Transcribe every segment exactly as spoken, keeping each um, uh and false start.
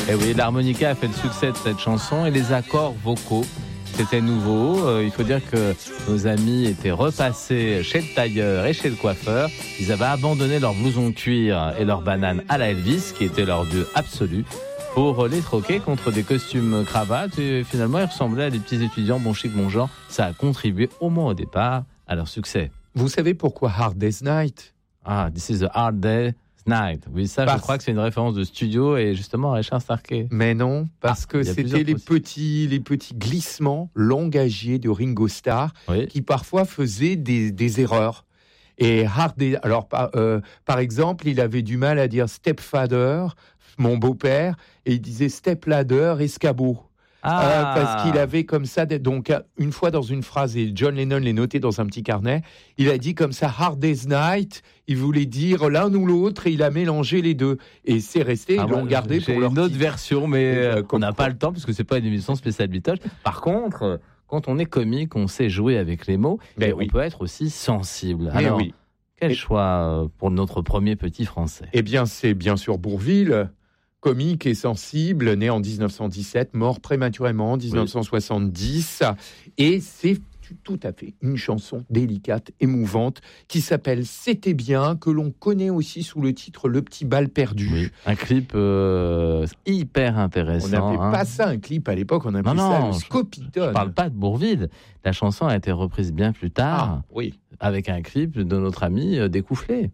Et oui, l'harmonica a fait le succès de cette chanson et les accords vocaux, c'était nouveau. Euh, il faut dire que nos amis étaient repassés chez le tailleur et chez le coiffeur. Ils avaient abandonné leur blouson cuir et leurs bananes à la Elvis, qui était leur dieu absolu, pour les troquer contre des costumes cravates. Et finalement, ils ressemblaient à des petits étudiants bon chic, bon genre. Ça a contribué au moins au départ à leur succès. Vous savez pourquoi Hard Day's Night? Ah, this is a hard day. Night. Oui, ça, parce... je crois que c'est une référence de studio et justement à Richard Starkey. Mais non, parce ah, que c'était les petits, les petits glissements langagiers de Ringo Starr oui. qui parfois faisaient des, des erreurs. Et Hard Day, alors euh, par exemple, il avait du mal à dire stepfather, mon beau-père, et il disait stepladder, escabeau. Ah. Euh, parce qu'il avait comme ça, donc une fois dans une phrase, et John Lennon l'a noté dans un petit carnet, il a dit comme ça Hard Day's Night, il voulait dire l'un ou l'autre et il a mélangé les deux. Et c'est resté, ah ils l'ont ouais, gardé pour leur une autre titre. version, mais euh, qu'on n'a pas le temps, parce que c'est pas une émission spéciale Beatles. Par contre, quand on est comique, on sait jouer avec les mots, mais oui. on peut être aussi sensible. Mais Alors, oui. quel et... choix pour notre premier petit français? Eh bien, c'est bien sûr Bourvil. Comique et sensible, né en dix-neuf cent dix-sept, mort prématurément en dix-neuf cent soixante-dix. Oui. Et c'est tout à fait une chanson délicate, émouvante, qui s'appelle « C'était bien », que l'on connaît aussi sous le titre « Le petit bal perdu oui. ». Un clip euh, hyper intéressant. On n'appelait hein. pas ça un clip à l'époque, on appelait non, ça non, le scopitone. Je ne parle pas de Bourvil. La chanson a été reprise bien plus tard, ah, oui. avec un clip de notre ami euh, Découfflé.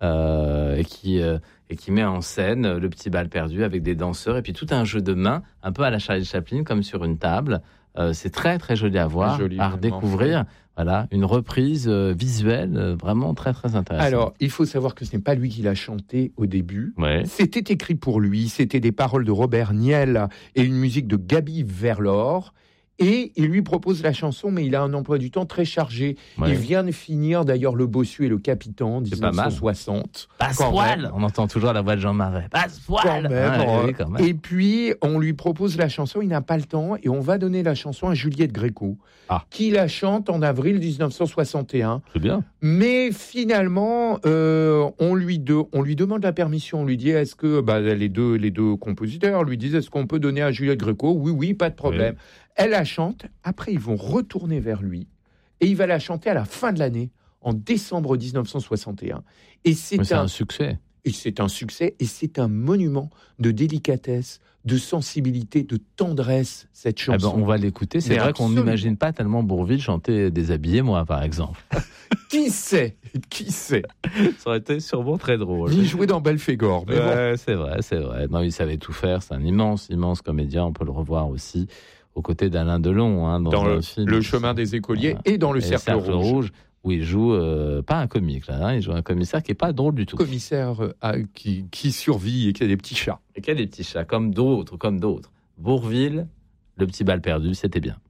Euh, et, qui, euh, et qui met en scène euh, le petit bal perdu avec des danseurs et puis tout un jeu de mains, un peu à la Charlie Chaplin, comme sur une table. Euh, c'est très très joli à voir, joli, à redécouvrir. Voilà, une reprise euh, visuelle euh, vraiment très très intéressante. Alors, il faut savoir que ce n'est pas lui qui l'a chanté au début. Ouais. C'était écrit pour lui, c'était des paroles de Robert Niel et une musique de Gaby Verlor. Et il lui propose la chanson, mais il a un emploi du temps très chargé. Ouais. Il vient de finir, d'ailleurs, Le Bossu et le Capitan, en dix-neuf cent soixante. Passe-poil. On entend toujours la voix de Jean Marais. Passe-poil. Ah, oui, quand même. Et puis, on lui propose la chanson, il n'a pas le temps, et on va donner la chanson à Juliette Gréco, ah. qui la chante en avril dix-neuf cent soixante et un. C'est bien. Mais finalement, euh, on, lui de, on lui demande la permission. On lui dit, est-ce que bah, les, deux, les deux compositeurs lui disent, est-ce qu'on peut donner à Juliette Gréco? Oui, oui, pas de problème. Oui. Elle la chante, après ils vont retourner vers lui et il va la chanter à la fin de l'année, en décembre dix-neuf cent soixante et un. Et c'est, Mais c'est un, un succès. Et c'est un succès et c'est un monument de délicatesse, de sensibilité, de tendresse, cette chanson. Eh ben, on va l'écouter. C'est Mais vrai absolument. Qu'on n'imagine pas tellement Bourvil chanter Déshabillé, moi, par exemple. Qui sait? Qui sait? Ça aurait été sûrement très drôle. Il jouait dans Belphégor. Mais ouais, bon. C'est vrai, c'est vrai. Non, il savait tout faire. C'est un immense, immense comédien. On peut le revoir aussi aux côtés d'Alain Delon, hein, dans, dans un le, film, le chemin des écoliers voilà. Et dans le et cercle, cercle rouge. rouge, où il joue euh, pas un comique, là, hein, il joue un commissaire qui est pas drôle du tout. Commissaire euh, qui, qui survit et qui a des petits chats. Et qui a des petits chats, comme d'autres, comme d'autres. Bourvil, le petit bal perdu, c'était bien.